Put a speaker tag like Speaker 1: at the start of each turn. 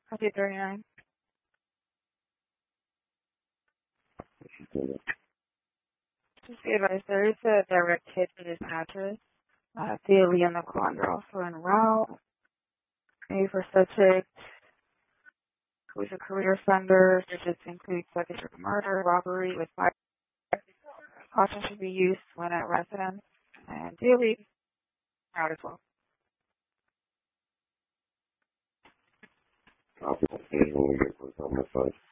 Speaker 1: Copy 39. Just be advised, there is a direct hit to this address. Daily and the call are also en route. Maybe for subject who is a career offender, digits include second-degree murder, robbery with fire. Caution should be used when at residence. And daily route as well.
Speaker 2: I'll be on the phone.